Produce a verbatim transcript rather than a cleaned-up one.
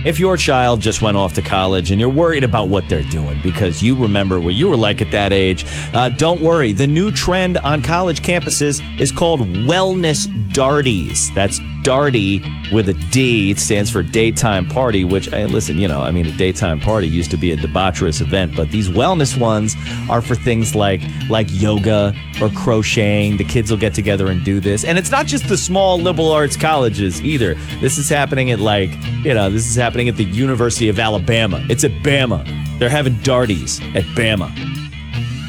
if your child just went off to college and you're worried about what they're doing because you remember what you were like at that age, uh, don't worry. The new trend on college campuses is called wellness darties. That's Darty with a D. It stands for daytime party, which, hey, listen, you know, I mean, a daytime party used to be a debaucherous event, but these wellness ones are for things like like yoga or crocheting. The kids will get together and do this. And it's not just the small liberal arts colleges either. This is happening at, like, you know, this is happening at the University of Alabama. It's at Bama. They're having darties at Bama.